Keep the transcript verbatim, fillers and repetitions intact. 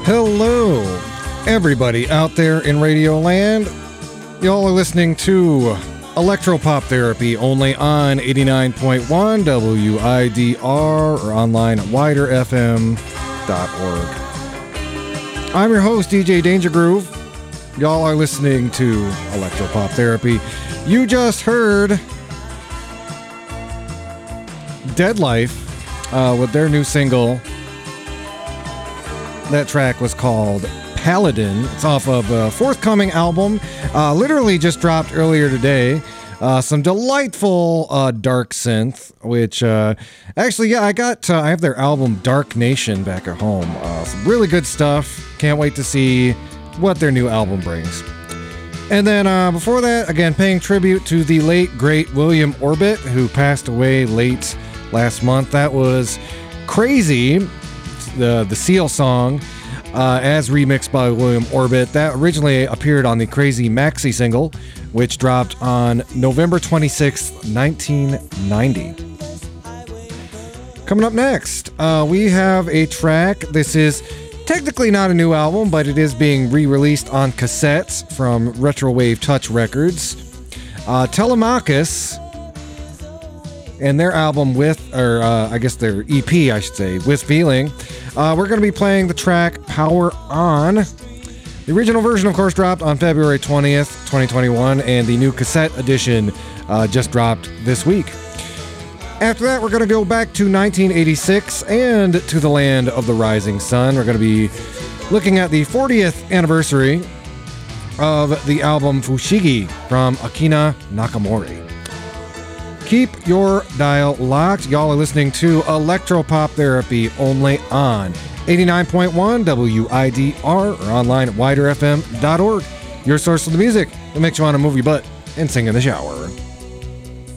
Hello, everybody out there in Radio Land. Y'all are listening to Electropop Therapy only on eighty-nine point one W I D R or online at wider f m dot org. I'm your host, D J Danger Groove. Y'all are listening to Electropop Therapy. You just heard Dead Life uh, with their new single. That track was called Paladin. It's off of a forthcoming album. Uh, literally just dropped earlier today. Uh, some delightful uh, dark synth, which uh, actually, yeah, I got, uh, I have their album Dark Nation back at home. Uh, some really good stuff. Can't wait to see what their new album brings. And then uh, before that, again, paying tribute to the late, great William Orbit, who passed away late last month. That was Crazy, the the Seal song, uh, as remixed by William Orbit. That originally appeared on the Crazy Maxi single, which dropped on November twenty-sixth, nineteen ninety. Coming up next, uh, we have a track. This is technically not a new album, but it is being re-released on cassettes from Retrowave Touch Records. Uh, Telemachus and their album With, or uh, I guess their E P, I should say, With Feeling. Uh, we're going to be playing the track Power On. The original version, of course, dropped on February twentieth, twenty twenty-one, and the new cassette edition uh, just dropped this week. After that, we're going to go back to nineteen eighty-six and to the land of the rising sun. We're going to be looking at the fortieth anniversary of the album Fushigi from Akina Nakamori. Keep your dial locked. Y'all are listening to Electropop Therapy only on eighty-nine point one W I D R or online at wider f m dot org. Your source of the music that makes you want to move your butt and sing in the shower.